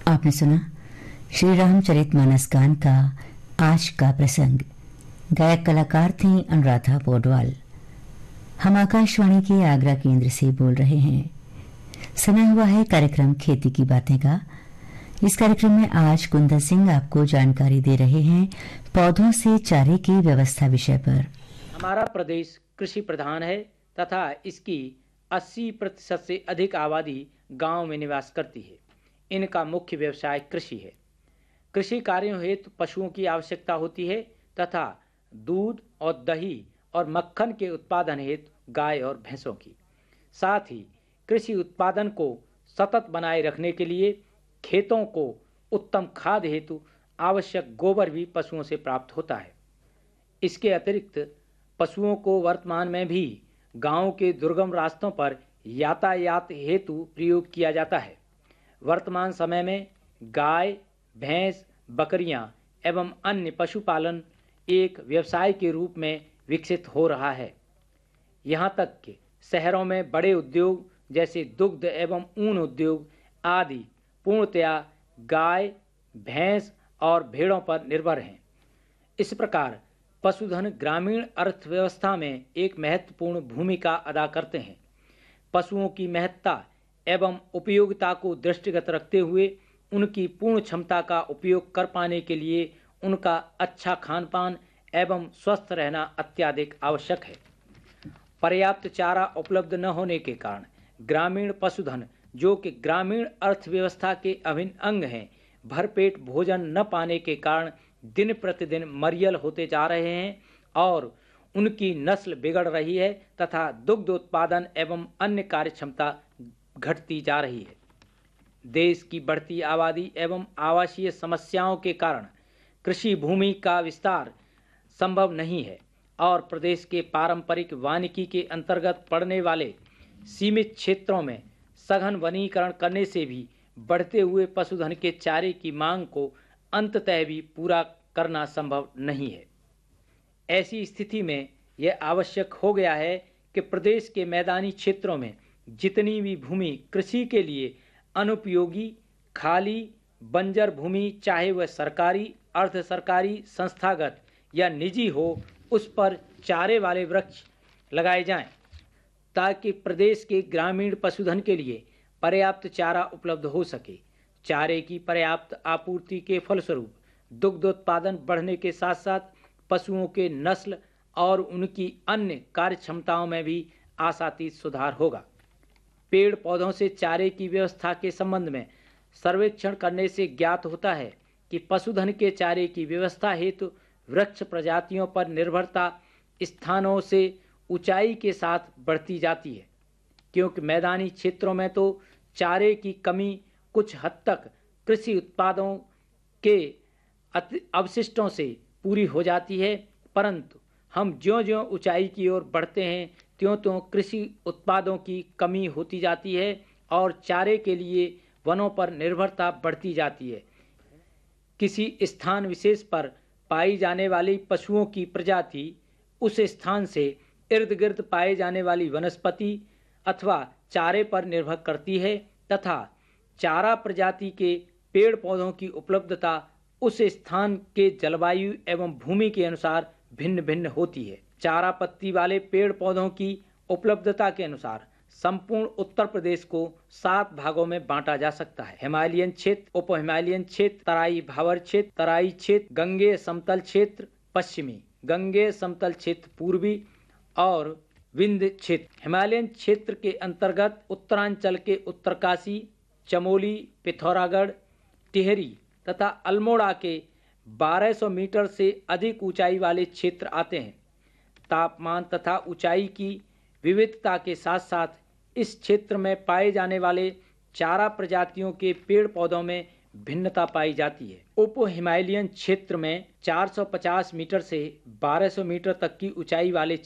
आपने सुना श्री रामचरितमानस गान का आज का प्रसंग। गायक कलाकार थे अनुराधा पौडवाल। हम आकाशवाणी के आगरा केंद्र से बोल रहे हैं। समय हुआ है कार्यक्रम खेती की बातें का। इस कार्यक्रम में आज कुंदन सिंह आपको जानकारी दे रहे हैं पौधों से चारे की व्यवस्था विषय पर। हमारा प्रदेश कृषि प्रधान है तथा इसकी 80% से अधिक आबादी गांव में निवास करती है। इनका मुख्य व्यवसाय कृषि है। कृषि कार्यों हेतु पशुओं की आवश्यकता होती है तथा दूध और दही और मक्खन के उत्पादन हेतु गाय और भैंसों की। साथ ही कृषि उत्पादन को सतत बनाए रखने के लिए खेतों को उत्तम खाद हेतु आवश्यक गोबर भी पशुओं से प्राप्त होता है। इसके अतिरिक्त पशुओं को वर्तमान में भी गांव के दुर्गम रास्तों पर यातायात हेतु प्रयोग किया जाता है। वर्तमान समय में गाय, भैंस, बकरियां एवं अन्य पशुपालन एक व्यवसाय के रूप में विकसित हो रहा है। यहां तक कि शहरों में बड़े उद्योग जैसे दुग्ध एवं ऊन उद्योग आदि पूर्णतया गाय, भैंस और भेड़ों पर निर्भर हैं। इस प्रकार पशुधन ग्रामीण अर्थव्यवस्था में एक महत्वपूर्ण भूमिका अदा करते हैं। पशुओं की महत्ता एवं उपयोगिता को दृष्टिगत रखते हुए उनकी पूर्ण क्षमता का उपयोग कर पाने के लिए उनका अच्छा खान पान एवं स्वस्थ रहना अत्याधिक आवश्यक है। पर्याप्त चारा उपलब्ध न होने के कारण ग्रामीण पशुधन, जो कि ग्रामीण अर्थव्यवस्था के अभिन्न अंग हैं, भरपेट भोजन न पाने के कारण दिन प्रतिदिन मरियल होते जा रहे हैं और उनकी नस्ल बिगड़ रही है तथा दुग्ध उत्पादन एवं अन्य कार्य क्षमता घटती जा रही है। देश की बढ़ती आबादी एवं आवासीय समस्याओं के कारण कृषि भूमि का विस्तार संभव नहीं है और प्रदेश के पारंपरिक वानिकी के अंतर्गत पड़ने वाले सीमित क्षेत्रों में सघन वनीकरण करने से भी बढ़ते हुए पशुधन के चारे की मांग को अंततः भी पूरा करना संभव नहीं है। ऐसी स्थिति में यह आवश्यक हो गया है कि प्रदेश के मैदानी क्षेत्रों में जितनी भी भूमि कृषि के लिए अनुपयोगी, खाली, बंजर भूमि, चाहे वह सरकारी, अर्ध सरकारी, संस्थागत या निजी हो, उस पर चारे वाले वृक्ष लगाए जाएं, ताकि प्रदेश के ग्रामीण पशुधन के लिए पर्याप्त चारा उपलब्ध हो सके। चारे की पर्याप्त आपूर्ति के फलस्वरूप दुग्ध उत्पादन बढ़ने के साथ साथ पशुओं के नस्ल और उनकी अन्य कार्य क्षमताओं में भी आशातीत सुधार होगा। पेड़ पौधों से चारे की व्यवस्था के संबंध में सर्वेक्षण करने से ज्ञात होता है कि पशुधन के चारे की व्यवस्था हेतु वृक्ष प्रजातियों पर निर्भरता स्थानों से ऊंचाई के साथ बढ़ती जाती है, क्योंकि मैदानी क्षेत्रों में तो चारे की कमी कुछ हद तक कृषि उत्पादों के अवशिष्टों से पूरी हो जाती है, परंतु हम ज्यों-ज्यों ऊंचाई की ओर बढ़ते हैं त्यों-त्यों कृषि उत्पादों की कमी होती जाती है और चारे के लिए वनों पर निर्भरता बढ़ती जाती है। किसी स्थान विशेष पर पाई जाने वाली पशुओं की प्रजाति उस स्थान से इर्द गिर्द पाए जाने वाली वनस्पति अथवा चारे पर निर्भर करती है तथा चारा प्रजाति के पेड़ पौधों की उपलब्धता उस स्थान के जलवायु एवं भूमि के अनुसार भिन्न भिन्न होती है। चारा पत्ती वाले पेड़ पौधों की उपलब्धता के अनुसार संपूर्ण उत्तर प्रदेश को 7 भागों में बांटा जा सकता है। हिमालयन क्षेत्र, उप हिमालयन क्षेत्र, तराई भावर क्षेत्र, तराई क्षेत्र, गंगेय समतल क्षेत्र पश्चिमी, गंगेय समतल क्षेत्र पूर्वी और विंध्य क्षेत्र। हिमालयन क्षेत्र के अंतर्गत उत्तरांचल के उत्तरकाशी, चमोली, पिथौरागढ़, टिहरी तथा अल्मोड़ा के 1200 मीटर से अधिक ऊंचाई वाले क्षेत्र आते हैं। तापमान तथा ऊंचाई की विविधता के साथ साथ इस क्षेत्र में पाए जाने वाले चारा प्रजातियों के पेड़ पौधों में भिन्नता पाई जाती है। उप हिमालयन क्षेत्र में 450 मीटर से 1200 मीटर तक की ऊंचाई वाले